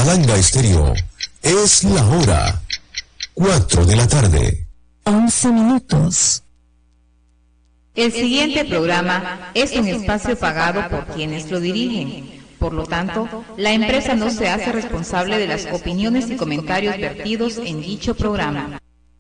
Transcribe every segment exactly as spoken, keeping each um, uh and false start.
Palanga Estéreo. Es la hora. Cuatro de la tarde. Once minutos. El siguiente programa es un espacio pagado por quienes lo dirigen. Por lo tanto, la empresa no se hace responsable de las opiniones y comentarios vertidos en dicho programa.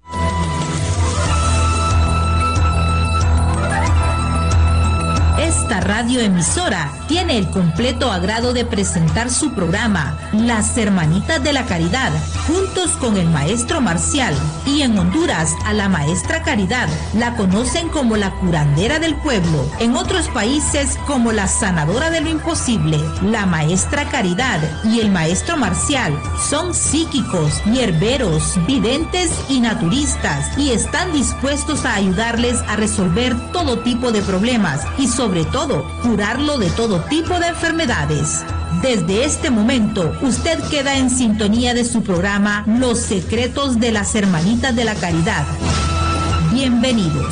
Esta radioemisora tiene el completo agrado de presentar su programa Las Hermanitas de la Caridad, juntos con el maestro Marcial, y en Honduras a la maestra Caridad la conocen como la curandera del pueblo, en otros países como la sanadora de lo imposible. La maestra Caridad y el maestro Marcial son psíquicos, hierberos, videntes y naturistas, y están dispuestos a ayudarles a resolver todo tipo de problemas y sobre todo curarlo de todo tipo de enfermedades. Desde este momento, usted queda en sintonía de su programa Los Secretos de las Hermanitas de la Caridad. Bienvenidos.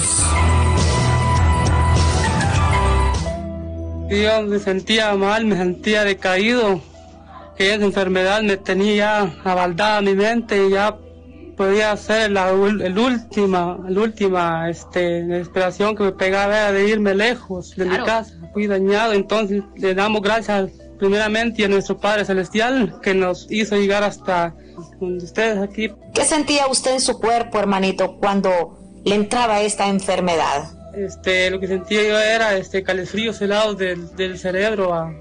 Yo me sentía mal, me sentía decaído, que esa enfermedad me tenía ya abaldada mi mente y ya podía ser la el última, la última este, desesperación que me pegaba era de irme lejos de claro. mi casa. Fui dañado, entonces le damos gracias primeramente a nuestro Padre Celestial que nos hizo llegar hasta ustedes aquí. ¿Qué sentía usted en su cuerpo, hermanito, cuando le entraba esta enfermedad? Este, lo que sentía yo era este, calefríos helados del, del cerebro a,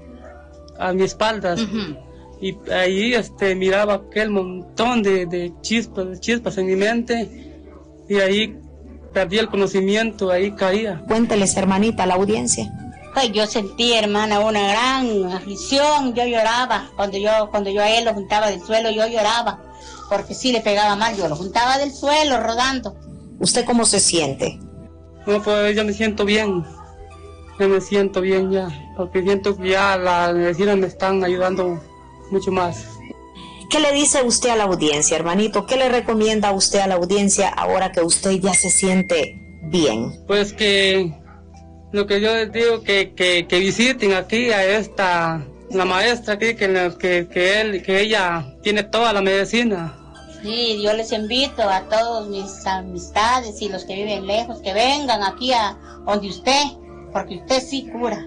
a mi espalda. Uh-huh. Y ahí este, miraba aquel montón de, de chispas, de chispas en mi mente y ahí perdí el conocimiento, ahí caía. Cuénteles, hermanita, a la audiencia. Pues yo sentí, hermana, una gran aflicción, yo lloraba, cuando yo, cuando yo a él lo juntaba del suelo, yo lloraba, porque sí le pegaba mal, yo lo juntaba del suelo, rodando. ¿Usted cómo se siente? No, pues yo me siento bien, yo me siento bien ya, porque siento que ya las medicinas me están ayudando mucho más. ¿Qué le dice usted a la audiencia, hermanito? ¿Qué le recomienda a usted a la audiencia ahora que usted ya se siente bien? Pues que lo que yo les digo, que, que, que visiten aquí a esta, la maestra aquí, que, que, que, él, que ella tiene toda la medicina. Sí, yo les invito a todos mis amistades y los que viven lejos, que vengan aquí a donde usted, porque usted sí cura.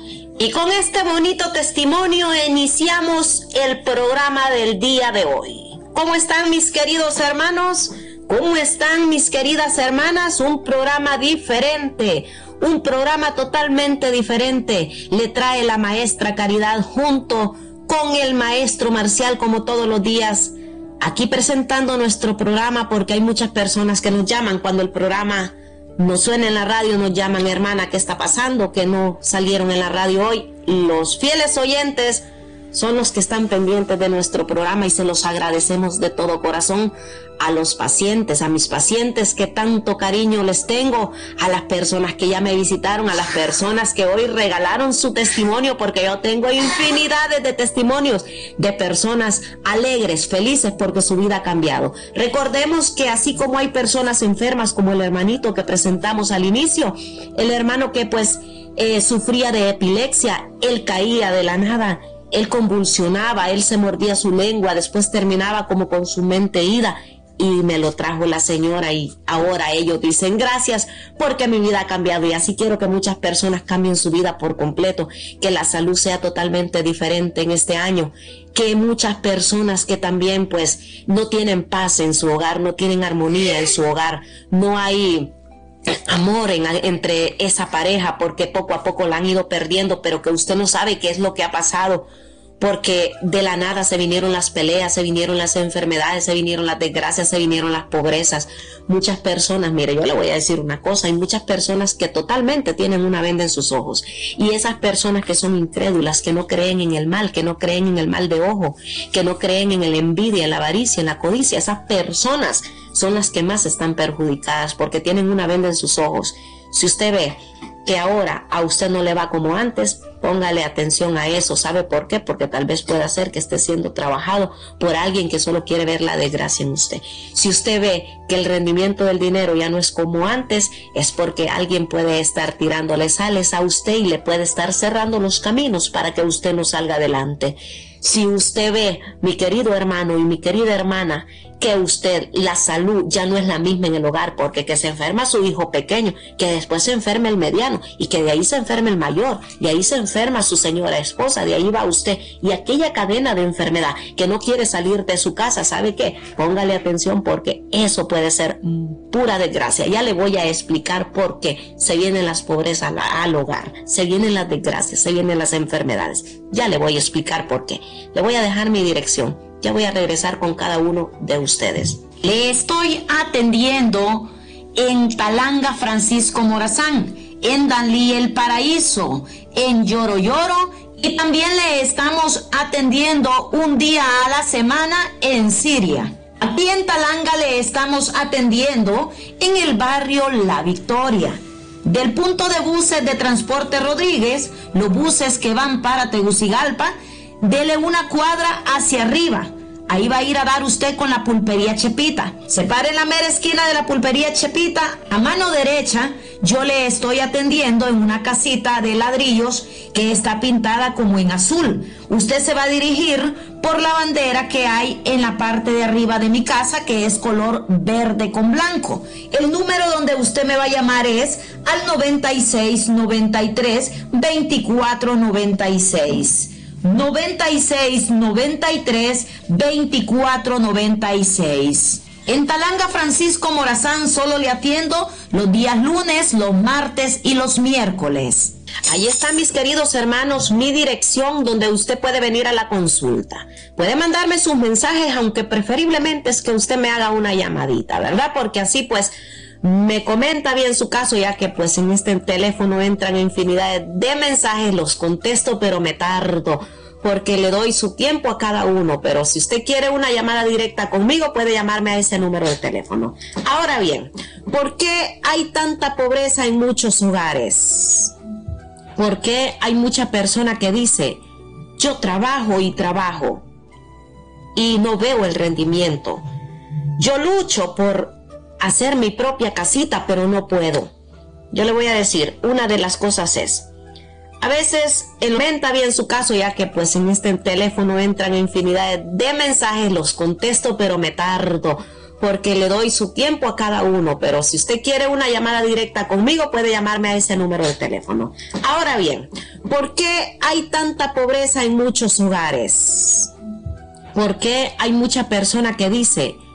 Y con este bonito testimonio iniciamos el programa del día de hoy. ¿Cómo están mis queridos hermanos? ¿Cómo están mis queridas hermanas? Un programa diferente, un programa totalmente diferente. Le trae la maestra Caridad junto con el maestro Marcial como todos los días. Aquí presentando nuestro programa porque hay muchas personas que nos llaman cuando el programa no suena en la radio, nos llaman, hermana, ¿qué está pasando? Que no salieron en la radio hoy. Los fieles oyentes son los que están pendientes de nuestro programa y se los agradecemos de todo corazón. A los pacientes, a mis pacientes que tanto cariño les tengo, a las personas que ya me visitaron, a las personas que hoy regalaron su testimonio, porque yo tengo infinidades de testimonios de personas alegres, felices porque su vida ha cambiado. Recordemos que así como hay personas enfermas como el hermanito que presentamos al inicio, el hermano que pues eh, sufría de epilepsia, él caía de la nada, él convulsionaba, él se mordía su lengua, después terminaba como con su mente ida. Y me lo trajo la señora y ahora ellos dicen gracias porque mi vida ha cambiado y así quiero que muchas personas cambien su vida por completo, que la salud sea totalmente diferente en este año, que muchas personas que también pues no tienen paz en su hogar, no tienen armonía en su hogar, no hay amor en, entre esa pareja porque poco a poco la han ido perdiendo, pero que usted no sabe qué es lo que ha pasado. Porque de la nada se vinieron las peleas, se vinieron las enfermedades, se vinieron las desgracias, se vinieron las pobrezas. Muchas personas, mire, yo le voy a decir una cosa, hay muchas personas que totalmente tienen una venda en sus ojos. Y esas personas que son incrédulas, que no creen en el mal, que no creen en el mal de ojo, que no creen en la envidia, en la avaricia, en la codicia, esas personas son las que más están perjudicadas porque tienen una venda en sus ojos. Si usted ve que ahora a usted no le va como antes, póngale atención a eso. ¿Sabe por qué? Porque tal vez pueda ser que esté siendo trabajado por alguien que solo quiere ver la desgracia en usted. Si usted ve que el rendimiento del dinero ya no es como antes, es porque alguien puede estar tirándole sales a usted y le puede estar cerrando los caminos para que usted no salga adelante. Si usted ve, mi querido hermano y mi querida hermana, que usted, la salud ya no es la misma en el hogar, porque que se enferma su hijo pequeño, que después se enferme el mediano, y que de ahí se enferme el mayor, de ahí se enferma su señora esposa, de ahí va usted, y aquella cadena de enfermedad que no quiere salir de su casa, ¿sabe qué? Póngale atención, porque eso puede ser pura desgracia. Ya le voy a explicar por qué se vienen las pobrezas al, al hogar, se vienen las desgracias, se vienen las enfermedades. Ya le voy a explicar por qué. Le voy a dejar mi dirección. Ya voy a regresar con cada uno de ustedes. Le estoy atendiendo en Talanga Francisco Morazán, en Danlí El Paraíso, en Lloro Lloro, y también le estamos atendiendo un día a la semana en Siria. Aquí en Talanga le estamos atendiendo en el barrio La Victoria. Del punto de buses de Transporte Rodríguez, los buses que van para Tegucigalpa, dele una cuadra hacia arriba. Ahí va a ir a dar usted con la pulpería Chepita. Se para en la mera esquina de la pulpería Chepita. A mano derecha, yo le estoy atendiendo en una casita de ladrillos que está pintada como en azul. Usted se va a dirigir por la bandera que hay en la parte de arriba de mi casa, que es color verde con blanco. El número donde usted me va a llamar es al noventa y seis, noventa y tres, veinticuatro noventa y seis. noventa y seis, noventa y tres, veinticuatro noventa y seis. En Talanga Francisco Morazán solo le atiendo los días lunes, los martes y los miércoles. Ahí está, mis queridos hermanos, mi dirección donde usted puede venir a la consulta. Puede mandarme sus mensajes, aunque preferiblemente es que usted me haga una llamadita, ¿verdad? Porque así pues me comenta bien su caso, ya que pues en este teléfono entran infinidad de mensajes, los contesto, pero me tardo porque le doy su tiempo a cada uno. Pero si usted quiere una llamada directa conmigo, puede llamarme a ese número de teléfono. Ahora bien, ¿por qué hay tanta pobreza en muchos hogares? ¿Por qué hay mucha persona que dice, yo trabajo y trabajo y no veo el rendimiento? Yo lucho por hacer mi propia casita, pero no puedo. Yo le voy a decir, una de las cosas es, a veces él venta bien su caso, ya que pues en este teléfono entran infinidad de mensajes, los contesto, pero me tardo porque le doy su tiempo a cada uno. Pero si usted quiere una llamada directa conmigo, puede llamarme a ese número de teléfono. Ahora bien, ¿por qué hay tanta pobreza en muchos hogares? ¿Por qué hay mucha persona que dice,